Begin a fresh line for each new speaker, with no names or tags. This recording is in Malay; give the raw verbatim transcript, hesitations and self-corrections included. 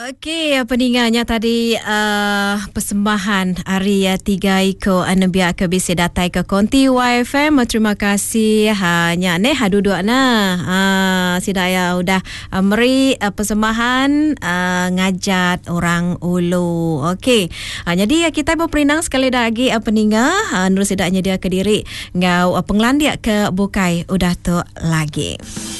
Okey, peninggalnya tadi uh, persembahan hari uh, tiga iko anabia ke bisi datai ke konti Y F M. Terima kasih hanya ne haduduk na. Uh, sidaya udah uh, meri uh, persembahan uh, ngajat orang ulu. Okey. Uh, jadi uh, kita berperinang sekali lagi uh, peninggal uh, nur sidaknya dia ke diri ngau uh, penglandia ke bukai udah tu lagi.